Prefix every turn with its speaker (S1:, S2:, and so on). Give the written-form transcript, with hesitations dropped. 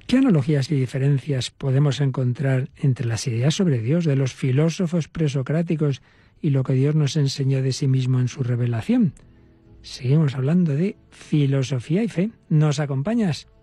S1: ¿Qué analogías y diferencias podemos encontrar entre las ideas sobre Dios de los filósofos presocráticos y lo que Dios nos enseñó de sí mismo en su revelación? Seguimos hablando de filosofía y fe. ¿Nos acompañas?